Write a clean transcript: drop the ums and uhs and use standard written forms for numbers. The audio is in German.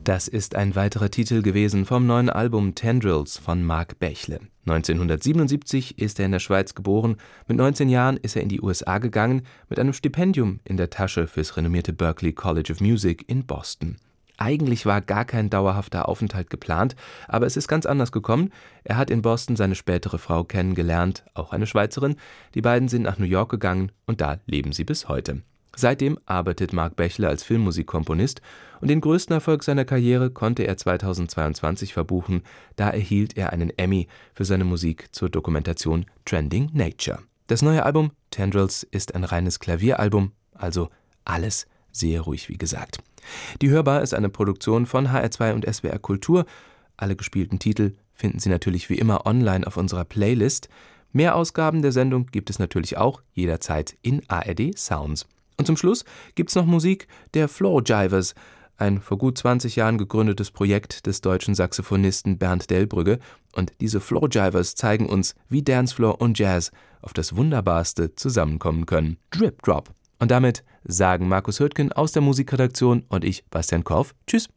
Das ist ein weiterer Titel gewesen vom neuen Album Tendrils von Marc Bechle. 1977 ist er in der Schweiz geboren, mit 19 Jahren ist er in die USA gegangen, mit einem Stipendium in der Tasche fürs renommierte Berklee College of Music in Boston. Eigentlich war gar kein dauerhafter Aufenthalt geplant, aber es ist ganz anders gekommen. Er hat in Boston seine spätere Frau kennengelernt, auch eine Schweizerin. Die beiden sind nach New York gegangen und da leben sie bis heute. Seitdem arbeitet Marc Bechle als Filmmusikkomponist und den größten Erfolg seiner Karriere konnte er 2022 verbuchen. Da erhielt er einen Emmy für seine Musik zur Dokumentation Trending Nature. Das neue Album Tendrils ist ein reines Klavieralbum, also alles sehr ruhig wie gesagt. Die Hörbar ist eine Produktion von HR2 und SWR Kultur. Alle gespielten Titel finden Sie natürlich wie immer online auf unserer Playlist. Mehr Ausgaben der Sendung gibt es natürlich auch jederzeit in ARD Sounds. Und zum Schluss gibt's noch Musik der Floor Jivers, ein vor gut 20 Jahren gegründetes Projekt des deutschen Saxophonisten Bernd Delbrügge. Und diese Floor Jivers zeigen uns, wie Dancefloor und Jazz auf das Wunderbarste zusammenkommen können. Drip Drop. Und damit sagen Markus Hürtgen aus der Musikredaktion und ich, Bastian Korf, tschüss.